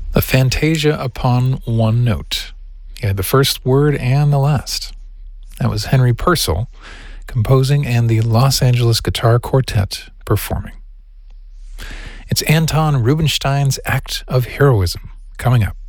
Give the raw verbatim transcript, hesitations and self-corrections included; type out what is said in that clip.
A fantasia upon one note. He had the first word and the last. That was Henry Purcell composing and the Los Angeles Guitar Quartet performing. It's Anton Rubinstein's Act of Heroism coming up.